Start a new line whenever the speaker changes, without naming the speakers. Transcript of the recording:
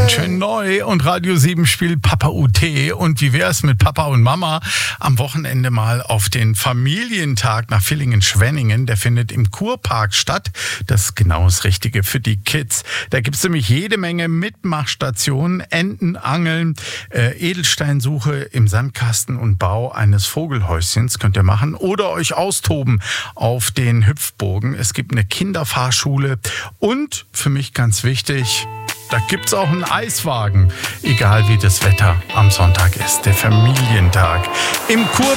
Ganz schön neu und Radio 7 spielt Papa UT. Und wie wär's mit Papa und Mama am Wochenende mal auf den Familientag nach Villingen-Schwenningen? Der findet im Kurpark statt. Das ist genau das Richtige für die Kids. Da gibt's nämlich jede Menge Mitmachstationen, Entenangeln, Edelsteinsuche im Sandkasten und Bau eines Vogelhäuschens könnt ihr machen oder euch austoben auf den Hüpfburgen. Es gibt eine Kinderfahrschule und für mich ganz wichtig, da gibt's auch einen Eiswagen, egal wie das Wetter am Sonntag ist. Der Familientag im Kurpark.